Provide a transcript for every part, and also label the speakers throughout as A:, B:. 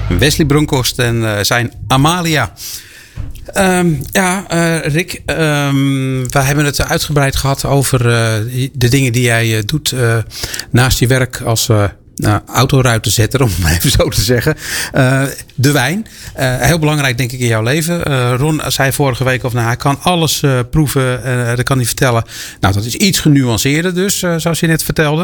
A: Wesley Bronkhorst en zijn Amalia. Rick, we hebben het uitgebreid gehad over de dingen die jij doet naast je werk als autoruitenzetter, om het maar even zo te zeggen. De wijn. Heel belangrijk denk ik in jouw leven. Ron zei vorige week hij kan alles proeven. Dat kan hij vertellen. Nou, dat is iets genuanceerder dus, zoals je net vertelde.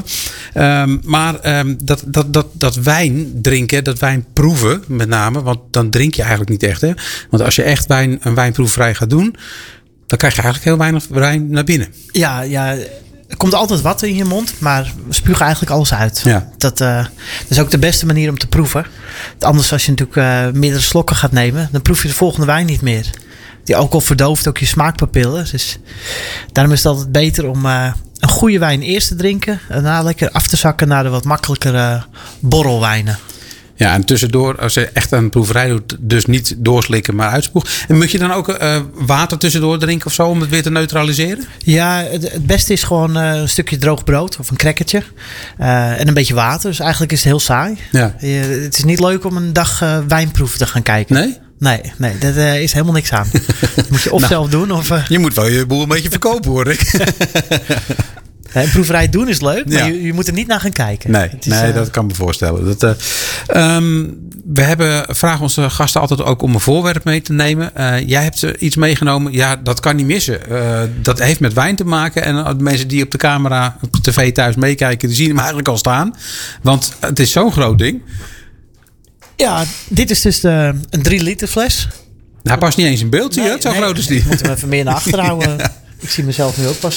A: Dat wijn drinken, dat wijn proeven met name. Want dan drink je eigenlijk niet echt. Hè? Want als je echt een wijnproeverij gaat doen, dan krijg je eigenlijk heel weinig wijn naar binnen.
B: Ja. Er komt altijd wat in je mond, maar we spugen eigenlijk alles uit.
A: Ja.
B: Dat is ook de beste manier om te proeven. Anders als je natuurlijk meerdere slokken gaat nemen, dan proef je de volgende wijn niet meer. Die alcohol verdooft ook je smaakpapillen. Dus daarom is het altijd beter om een goede wijn eerst te drinken en daarna lekker af te zakken naar de wat makkelijkere borrelwijnen.
A: Ja, en tussendoor, als je echt een proeverij doet, dus niet doorslikken, maar uitspoegen. En moet je dan ook water tussendoor drinken of zo om het weer te neutraliseren? Ja,
B: het beste is gewoon een stukje droog brood of een crackertje. En een beetje water. Dus eigenlijk is het heel saai. Ja. Het is niet leuk om een dag wijnproeven te gaan kijken.
A: Nee?
B: Nee, daar is helemaal niks aan. Dat moet je of zelf doen of...
A: Je moet wel je boel een beetje verkopen, hoor ik.
B: Een proeverij doen is leuk, maar je moet er niet naar gaan kijken.
A: Nee, dat kan me voorstellen. We vragen onze gasten altijd ook om een voorwerp mee te nemen. Jij hebt iets meegenomen. Ja, dat kan niet missen. Dat heeft met wijn te maken. En de mensen die op de camera, op de tv thuis meekijken, die zien hem eigenlijk al staan. Want het is zo'n groot ding.
B: Ja, dit is dus een 3 liter fles.
A: Hij past niet eens in beeld, zie je? Zo groot is die.
B: Ik moet hem even meer naar achter houden. Ja. Ik zie mezelf nu ook pas...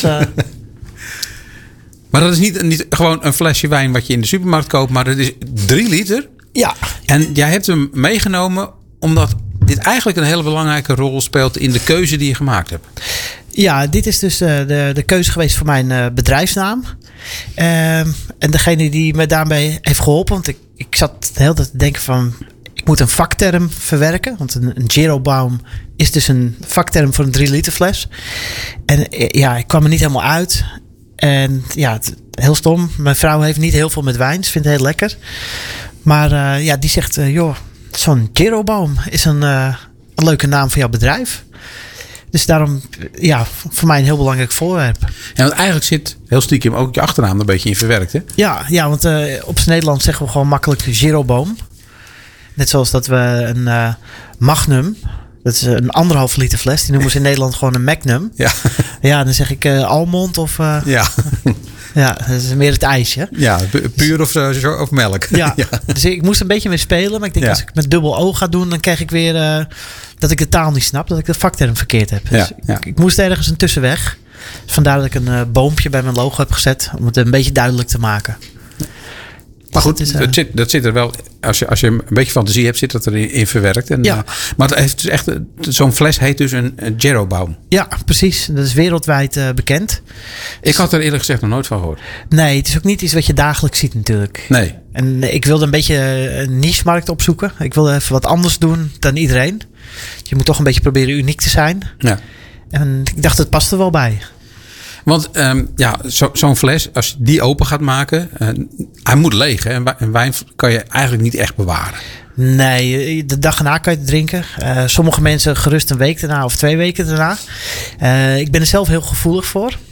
A: Maar dat is niet gewoon een flesje wijn wat je in de supermarkt koopt, maar dat is 3 liter.
B: Ja.
A: En jij hebt hem meegenomen omdat dit eigenlijk een hele belangrijke rol speelt in de keuze die je gemaakt hebt.
B: Ja, dit is dus de keuze geweest voor mijn bedrijfsnaam. En degene die me daarbij heeft geholpen, want ik zat de hele tijd te denken van... Ik moet een vakterm verwerken, want een Jeroboam is dus een vakterm voor een 3 liter fles. En ik kwam er niet helemaal uit. En ja, heel stom. Mijn vrouw heeft niet heel veel met wijn. Ze vindt het heel lekker. Maar die zegt... zo'n Jeroboam is een leuke naam voor jouw bedrijf. Dus daarom, voor mij een heel belangrijk voorwerp.
A: Ja, want eigenlijk zit heel stiekem ook je achternaam een beetje in verwerkt, hè?
B: Ja, want op z'n Nederlands zeggen we gewoon makkelijk Jeroboam. Net zoals dat we een Magnum... Dat is een 1,5 liter fles. Die noemen ze in Nederland gewoon een Magnum. Ja, ja, dan zeg ik Almond of... Ja, dat is meer het ijsje.
A: Ja, puur of melk.
B: Ja, dus ik moest een beetje mee spelen. Maar ik denk als ik met dubbel O ga doen... dan krijg ik weer dat ik de taal niet snap. Dat ik de vakterm verkeerd heb. Dus ik moest ergens een tussenweg. Dus vandaar dat ik een boompje bij mijn logo heb gezet. Om het een beetje duidelijk te maken.
A: Maar goed, dat zit er wel. Als je een beetje fantasie hebt, zit dat erin verwerkt. En, maar het heeft dus echt, zo'n fles heet dus een Jeroboam.
B: Ja, precies. Dat is wereldwijd bekend.
A: Ik had er eerlijk gezegd nog nooit van gehoord.
B: Nee, het is ook niet iets wat je dagelijks ziet natuurlijk.
A: Nee.
B: En ik wilde een beetje een niche-markt opzoeken. Ik wilde even wat anders doen dan iedereen. Je moet toch een beetje proberen uniek te zijn. Ja. En ik dacht, het past er wel bij.
A: Want zo'n fles, als je die open gaat maken, hij moet leeg. Hè? En wijn kan je eigenlijk niet echt bewaren.
B: Nee, de dag erna kan je het drinken. Sommige mensen gerust een week daarna of 2 weken daarna. Ik ben er zelf heel gevoelig voor.